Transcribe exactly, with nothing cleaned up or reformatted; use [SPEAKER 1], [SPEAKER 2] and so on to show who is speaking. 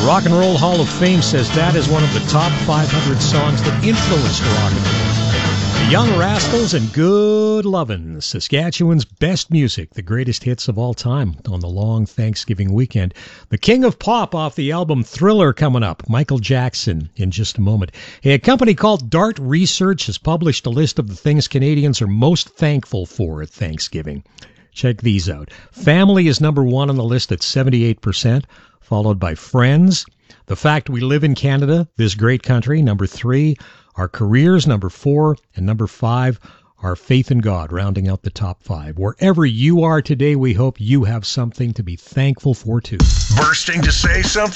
[SPEAKER 1] Rock and Roll Hall of Fame says that is one of the top five hundred songs that influenced rock and roll. The Young Rascals and Good Lovin', Saskatchewan's best music, the greatest hits of all time on the long Thanksgiving weekend. The King of Pop off the album Thriller coming up, Michael Jackson, in just a moment. Hey, a company called Dart Research has published a list of the things Canadians are most thankful for at Thanksgiving. Check these out. Family is number one on the list at seventy-eight percent, followed by friends. The fact we live in Canada, this great country, number three. Our careers, number four. And number five, our faith in God, rounding out the top five. Wherever you are today, we hope you have something to be thankful for, too.
[SPEAKER 2] Bursting to say something?